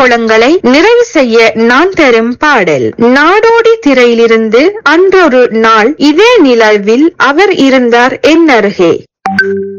மோளங்களை நிறைவு செய்ய நான் தரும் பாடல் நாடோடி திரையிலிருந்து அன்றொரு நாள் இதே நிலவில் அவர் இருந்தார் என் அருகே.